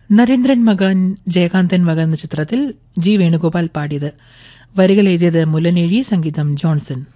നരേന്ദ്രൻ മകൻ ജയകാന്തൻ മകൻ എന്ന ചിത്രത്തിൽ ജി വേണുഗോപാൽ പാടിയത്. വരികൾ എഴുതിയത് മുല്ലനേഴി, സംഗീതം ജോൺസൺ.